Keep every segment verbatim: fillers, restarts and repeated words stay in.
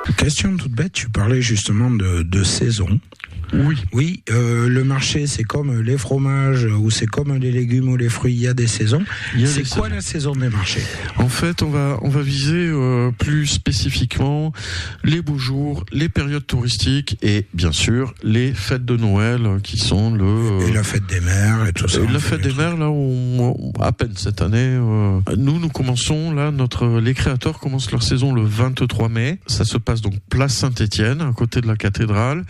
Question toute bête, tu parlais justement de, de saison. Oui. Oui, euh, le marché, c'est comme les fromages ou c'est comme les légumes ou les fruits, il y a des saisons. Il y a c'est des quoi saisons. La saison des marchés? En fait, on va on va viser euh, plus spécifiquement les beaux jours, les périodes touristiques et bien sûr les fêtes de Noël euh, qui sont le euh, et la fête des mères et tout ça. Et la fête des mères, là, on, on, à peine cette année. Euh, nous, nous commençons là notre les créateurs commencent leur saison le vingt-trois mai. Ça se passe donc place Saint-Étienne, à côté de la cathédrale,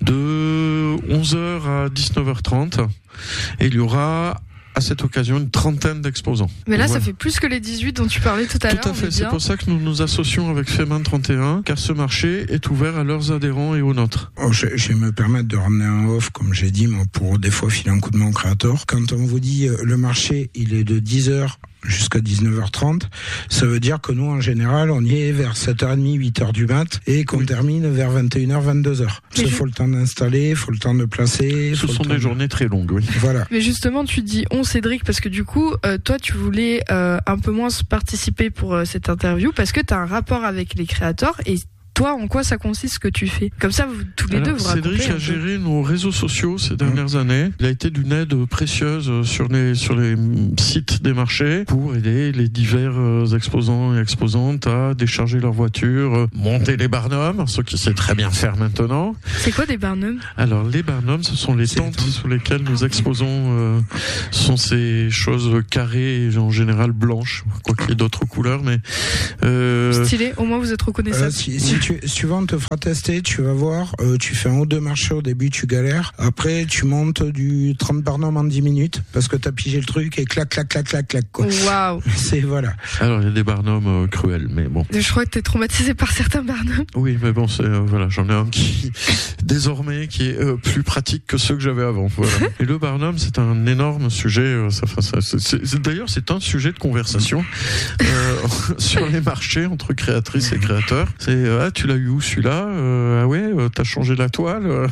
de onze heures à dix-neuf heures trente. Et il y aura à cette occasion une trentaine d'exposants. Mais là, voilà. Ça fait plus que les dix-huit dont tu parlais tout à l'heure. Tout à fait, c'est pour ça que nous nous associons avec Femin trente et un, car ce marché est ouvert à leurs adhérents et aux nôtres. Oh, je, je vais me permettre de ramener un off, comme j'ai dit, moi, pour des fois filer un coup de main au créateur. Quand on vous dit euh, le marché, il est de dix heures jusqu'à dix-neuf heures trente, ça veut dire que nous, en général, on y est vers sept heures trente, huit heures du mat, et qu'on oui. termine vers vingt et une heures, vingt-deux heures. Il faut le temps d'installer, il faut le temps de placer. Ce sont des de... journées très longues, oui. Voilà. Mais justement, tu dis on, Cédric, parce que du coup, euh, toi, tu voulais euh, un peu moins participer pour euh, cette interview, parce que tu as un rapport avec les créateurs, et toi, en quoi ça consiste ce que tu fais? Comme ça, vous, tous les Alors, deux, vous racontez. Cédric a géré nos réseaux sociaux ces dernières mmh. années. Il a été d'une aide précieuse sur les, sur les sites des marchés pour aider les divers exposants et exposantes à décharger leurs voitures, monter les barnums, ce qu'il sait très bien faire maintenant. C'est quoi des barnums? Alors, les barnums, ce sont les C'est tentes sous lesquelles nous exposons. Euh, ce sont ces choses carrées et en général blanches, quoi qu'il y ait d'autres couleurs, mais euh... stylé. Au moins, vous êtes reconnaissable. Euh, si, si tu, si tu vas, on te fera tester, tu vas voir, euh, tu fais un ou deux marchés au début, tu galères. Après, tu montes du trente barnums en dix minutes parce que t'as pigé le truc et clac, clac, clac, clac, clac, quoi. Waouh. C'est, voilà. Alors, il y a des barnums euh, cruels, mais bon. Je crois que t'es traumatisé par certains barnums. Oui, mais bon, c'est, euh, voilà, j'en ai un qui, désormais, qui est euh, plus pratique que ceux que j'avais avant, voilà. Et le barnum, c'est un énorme sujet, euh, ça, ça, c'est, c'est, c'est, d'ailleurs, c'est un sujet de conversation, euh, sur les marchés entre créatrices et créateurs. C'est, euh, ah, tu l'as eu où celui-là? euh, Ah ouais, euh, t'as changé la toile. euh,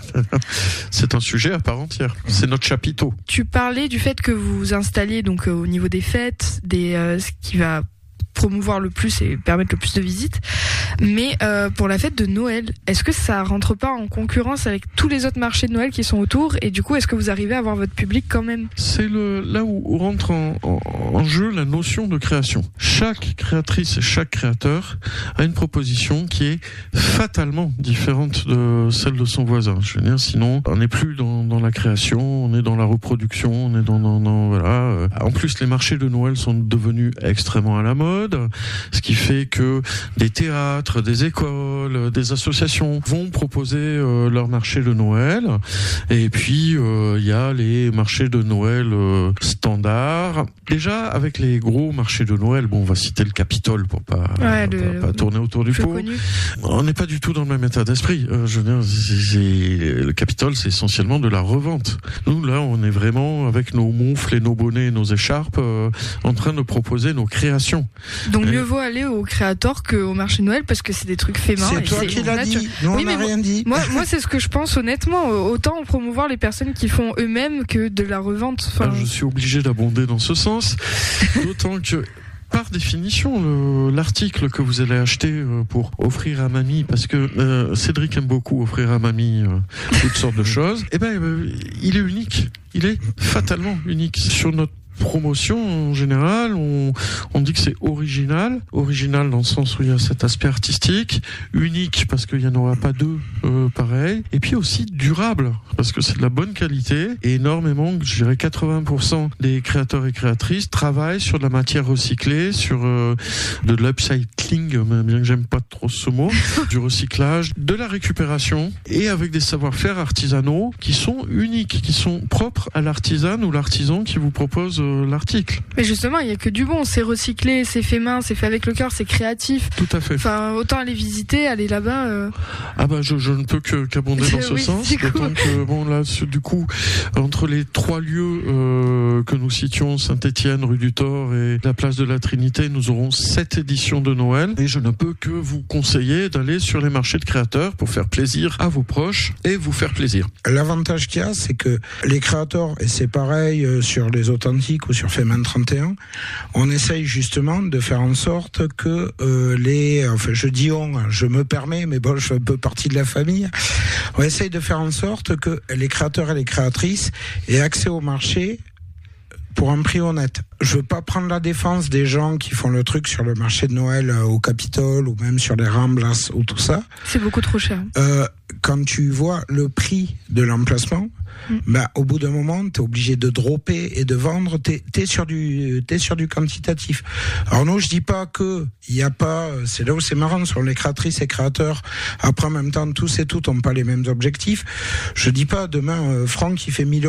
C'est un sujet à part entière. C'est notre chapiteau. Tu parlais du fait que vous vous installiez donc euh, au niveau des fêtes, des euh, ce qui va promouvoir le plus et permettre le plus de visites. Mais euh, pour la fête de Noël, est-ce que ça rentre pas en concurrence avec tous les autres marchés de Noël qui sont autour? Et du coup, est-ce que vous arrivez à avoir votre public quand même? C'est le là où rentre en, en, en jeu la notion de création. Chaque créatrice et chaque créateur a une proposition qui est fatalement différente de celle de son voisin. Je veux dire, sinon, on n'est plus dans, dans la création, on est dans la reproduction, on est dans, dans, dans voilà. En plus, les marchés de Noël sont devenus extrêmement à la mode. Ce qui fait que des théâtres, des écoles, des associations vont proposer euh, leur marché de Noël. Et puis, il euh, y a les marchés de Noël euh, standards. Déjà, avec les gros marchés de Noël, bon, on va citer le Capitole pour pas, ouais, pas, le, pas, pas tourner autour du pot. Connu. On n'est pas du tout dans le même état d'esprit. Euh, je veux dire, c'est, c'est, le Capitole, c'est essentiellement de la revente. Nous, là, on est vraiment avec nos moufles et nos bonnets et nos écharpes euh, en train de proposer nos créations. Donc mieux vaut aller au créateur qu'au marché de Noël parce que c'est des trucs faits main. C'est toi qui l'as dit. Nous, oui, on n'a rien dit. Moi, moi, c'est ce que je pense honnêtement. Autant promouvoir les personnes qui font eux-mêmes que de la revente. Enfin... Alors, je suis obligé d'abonder dans ce sens. D'autant que... Par définition, le, l'article que vous allez acheter pour offrir à mamie, parce que euh, Cédric aime beaucoup offrir à mamie euh, toutes sortes de choses, eh ben, euh, il est unique. Il est fatalement unique. Sur notre promotion, en général, on, on dit que c'est original. Original dans le sens où il y a cet aspect artistique. Unique, parce qu'il n'y en aura pas deux euh, pareils. Et puis aussi durable, parce que c'est de la bonne qualité. Et énormément, je dirais quatre-vingts pour cent des créateurs et créatrices travaillent sur de la matière recyclée, sur euh, de l'upcycling, bien que j'aime pas trop ce mot, du recyclage, de la récupération, et avec des savoir-faire artisanaux qui sont uniques, qui sont propres à l'artisan ou l'artisan qui vous propose l'article. Mais justement, il y a que du bon, c'est recyclé, c'est fait main, c'est fait avec le cœur, c'est créatif. Tout à fait. Enfin, autant aller visiter, aller là-bas. Euh... Ah bah je, je ne peux que qu'abonder dans ce oui, sens. D'autant cool. que bon là, du coup, entre les trois lieux euh, que nous citions, Saint-Étienne, rue du Thor et la place de la Trinité, nous aurons sept éditions de Noël. Et je ne peux que vous conseiller d'aller sur les marchés de créateurs pour faire plaisir à vos proches et vous faire plaisir. L'avantage qu'il y a, c'est que les créateurs, et c'est pareil euh, sur les authentiques Musique ou sur Femin trente et un, on essaye justement de faire en sorte que euh, les, enfin je dis on, je me permets, mais bon, je fais un peu partie de la famille. On essaye de faire en sorte que les créateurs et les créatrices aient accès au marché pour un prix honnête. Je veux pas prendre la défense des gens qui font le truc sur le marché de Noël euh, au Capitole ou même sur les Ramblas ou tout ça. C'est beaucoup trop cher. Euh, quand tu vois le prix de l'emplacement, mmh. bah, au bout d'un moment, t'es obligé de dropper et de vendre. T'es, t'es sur du, t'es sur du quantitatif. Alors non, je dis pas que il y a pas. C'est là où c'est marrant sur les créatrices et créateurs. Après, en même temps, tous et toutes ont pas les mêmes objectifs. Je dis pas demain, euh, Franck qui fait mille